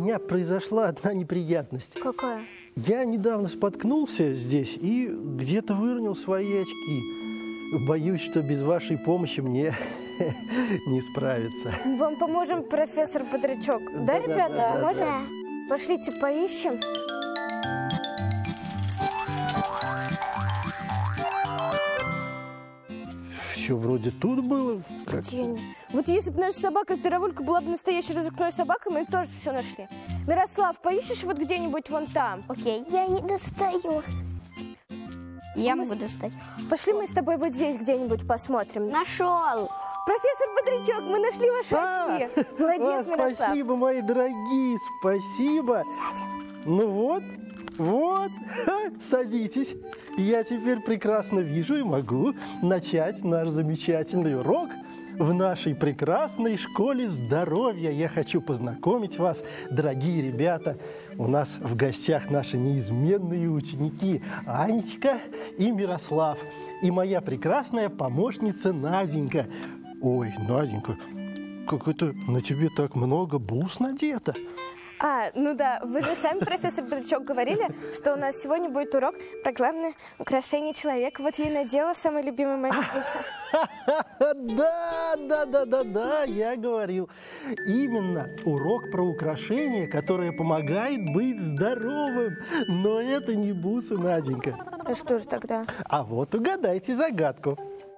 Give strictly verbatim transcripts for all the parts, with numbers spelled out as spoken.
меня произошла одна неприятность. Какая? Я недавно споткнулся здесь и где-то выронил свои очки. Боюсь, что без вашей помощи мне не справиться. Вам поможем, профессор Бодрячок. Да, Да, ребята, да, да, поможем? да. Пошлите поищем. Все вроде тут было. Как... Где они? Вот если бы наша собака Здоровулька была бы настоящей разыскной собакой, мы тоже все нашли. Мирослав, поищешь вот где-нибудь вон там? Окей. Я не достаю. Я могу достать. Пошли мы с тобой вот здесь где-нибудь посмотрим. Нашел. Профессор Бодрячок, мы нашли ваши А, очки. Молодец, а, Мирослав. Спасибо, мои дорогие, спасибо. Ну вот, вот, ха, садитесь. Я теперь прекрасно вижу и могу начать наш замечательный урок в нашей прекрасной школе здоровья. Я хочу познакомить вас, дорогие ребята. У нас в гостях наши неизменные ученики Анечка и Мирослав. И моя прекрасная помощница Наденька. Ой, Наденька, как это на тебе так много бус надето? А, ну да, вы же сами, профессор Бодрячок, говорили, что у нас сегодня будет урок про главное украшение человека. Вот я и надела самый любимый мои бусы. Да, да, да, да, да, я говорил. Именно урок про украшение, которое помогает быть здоровым. Но это не бусы, Наденька. А что же тогда? А вот угадайте загадку.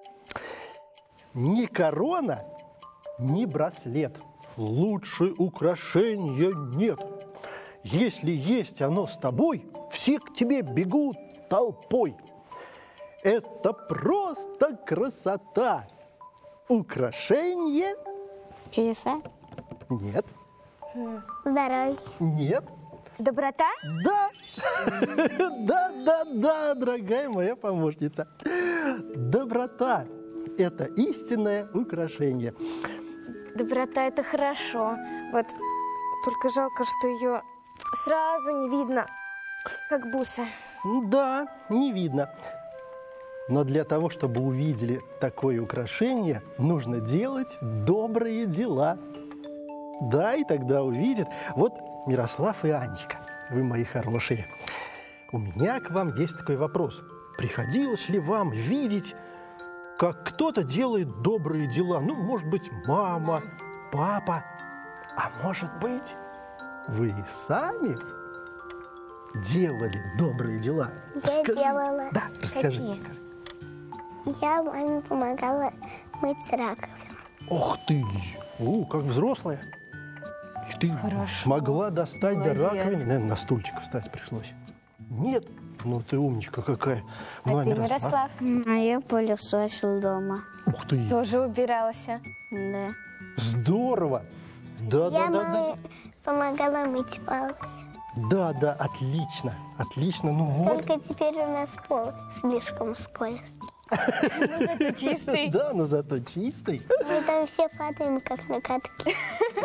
Ни корона, ни браслет. Лучше украшения нет. Если есть оно с тобой, все к тебе бегут толпой. Это просто красота. Украшение? Чудеса? Нет. Здоровье. Нет. Доброта? Да. Да, да, да, дорогая моя помощница. Доброта – это истинное украшение. Доброта – это хорошо. Вот только жалко, что ее сразу не видно, как бусы. Да, не видно. Но для того, чтобы увидели такое украшение, нужно делать добрые дела. Да, и тогда увидят. Вот Мирослав и Анечка, вы мои хорошие. У меня к вам есть такой вопрос. Приходилось ли вам видеть, как кто-то делает добрые дела? Ну, может быть, мама, папа, а может быть, вы сами делали добрые дела? Я Расскажи. делала. Да, расскажи. Какие? Я маме помогала мыть раковину. Ох ты! О, как взрослая. И ты Хорошо. смогла достать Молодец. до раковины. Наверное, на стульчик встать пришлось. Нет? Ну ты умничка какая. А Ну, ты, Мирослав? Мирослав, А я пылесосил дома. Ух ты! тоже убиралась. Да. Здорово! Да, Я да, да, да. маме помогала мыть пол. Да, да, отлично. Отлично. Ну вот. Только теперь у нас пол слишком скользкий. Ну, зато чистый. Да, но зато чистый. Мы там все падаем, как на катке.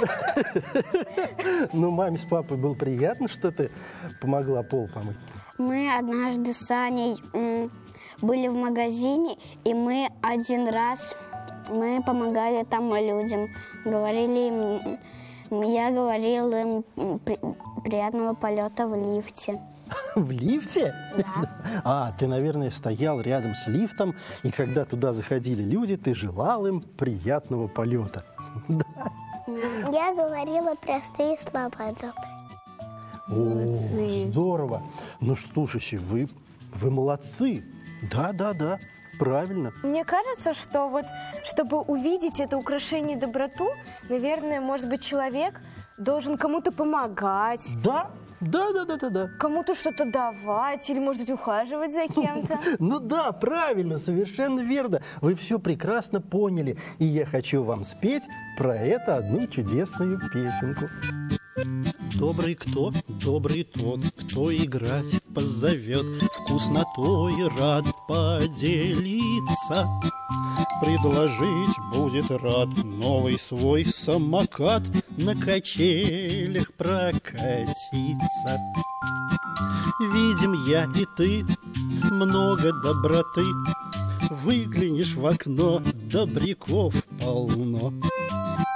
Ну, маме с папой было приятно, что ты помогла пол помыть. Мы однажды с Аней м, были в магазине, и мы один раз мы помогали там людям. Говорили им, я говорил им м, при- приятного полета в лифте. В лифте? Да. А, ты, наверное, стоял рядом с лифтом, и когда туда заходили люди, ты желал им приятного полета. Да. Я говорила простые слова добрые. О, здорово. Ну, слушайте, вы, вы молодцы. Да, да, да, правильно. Мне кажется, что вот, чтобы увидеть это украшение и доброту, наверное, может быть, человек должен кому-то помогать, Да, да, да, да, да, да. кому-то что-то давать или, может быть, ухаживать за кем-то. Ну да, правильно, совершенно верно. Вы все прекрасно поняли. И я хочу вам спеть про это одну чудесную песенку. Добрый кто? Добрый тот, кто играть позовет, вкуснотой рад поделиться. Предложить будет рад новый свой самокат, на качелях прокатиться. Видим я и ты много доброты, выглянешь в окно, добряков полно.